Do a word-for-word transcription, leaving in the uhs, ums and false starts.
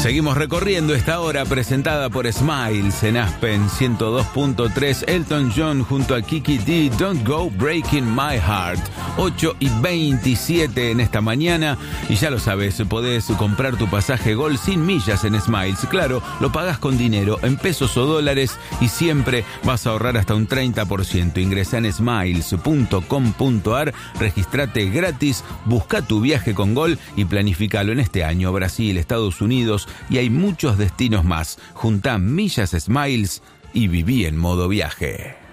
Seguimos recorriendo esta hora presentada por Smiles en Aspen ciento dos punto tres. Elton John junto a Kiki D, Don't Go Breaking My Heart. ocho y veintisiete en esta mañana. Y ya lo sabes, podés comprar tu pasaje Gol sin millas en Smiles. Claro, lo pagás con dinero, en pesos o dólares, y siempre vas a ahorrar hasta un treinta por ciento. Ingresá en smiles punto com punto ar, registrate gratis, busca tu viaje con Gol y planificalo en este año. Brasil, Estados Unidos y hay muchos destinos más. Juntá millas Smiles y viví en modo viaje.